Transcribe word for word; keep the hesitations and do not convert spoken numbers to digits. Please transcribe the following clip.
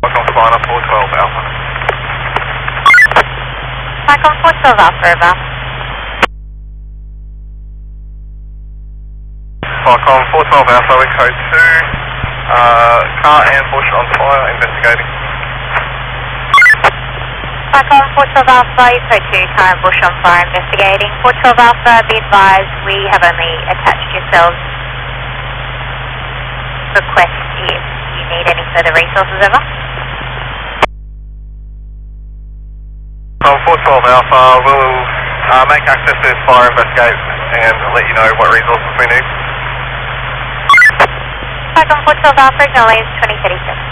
Falcon Spiner four twelve Alpha. Falcon four twelve Alpha, over. Falcon four twelve Alpha, we code two. Uh, car and bush on fire, investigating. Falcon four twelve Alpha, you code two, car and bush on fire, investigating. four twelve Alpha, be advised, we have only attached yourselves. Request if you need any further resources, over. Falcon four twelve Alpha, we'll uh, make access to this fire, investigate, and let you know what resources we need. Falcon four twelve Alpha, acknowledge twenty thirty-seven.